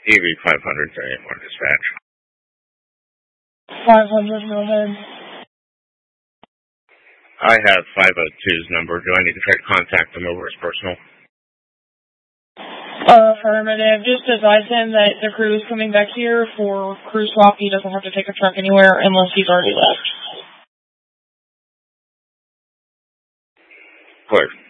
EV 500, more dispatch. 500, go ahead. I have 502's number. Do I need to try to contact him over his personal? Affirmative. Just advise him that the crew is coming back here for crew swap. He doesn't have to take a truck anywhere unless he's already left. Clear.